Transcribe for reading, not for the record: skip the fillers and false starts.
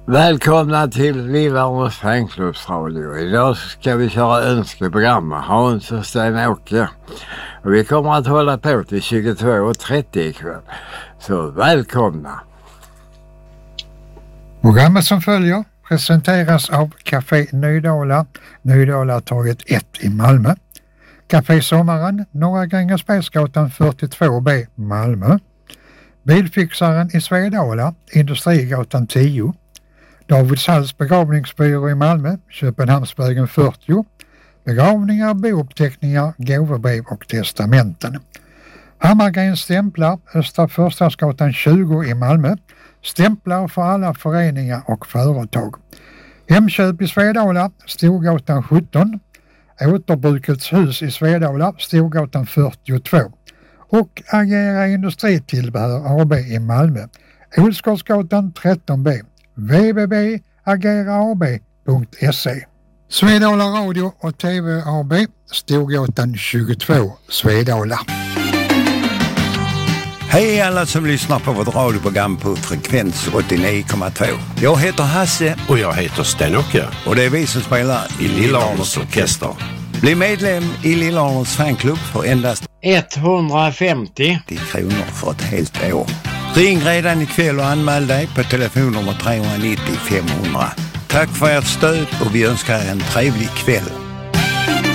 Välkomna till Lillarons fanklubbsradio. Idag ska vi köra önskeprogram med Hans och Sten-Åke. Och vi kommer att hålla på till 22:30 ikväll. Så välkomna! Programmet som följer presenteras av Café Nydala, Nydalartorget 1 i Malmö. Café Sommaren, Norra Grängesbergsgatan 42B, Malmö. Bilfixaren i Svedala, Industrigatan 10. Davids Halls begravningsbyrå i Malmö, Köpenhamnsvägen 40. Begravningar, bouppteckningar, gåvobrev och testamenten. Hammargrens stämplar, Östra Förstadsgatan 20 i Malmö. Stämplar för alla föreningar och företag. Hemköp i Svedala, Storgatan 17. Återbrukets hus i Svedala, Storgatan 42. Och Agera Industritillbehör AB i Malmö, Olsgårdsgatan 13B. www.ageraab.se. Svedala Radio och TV AB, Storgatan 22, Svedala. Hej alla som lyssnar på vårt radioprogram på frekvens 89,2. Jag heter Hasse och jag heter Sten-Åke. Och det är vi som spelar i Lillarons orkester. Bli medlem i Lillarons fanklubb för endast 150 kronor för ett helt år. Ring redan ikväll och anmäl dig på telefonnummer 390 500. Tack för ert stöd och vi önskar er en trevlig kväll.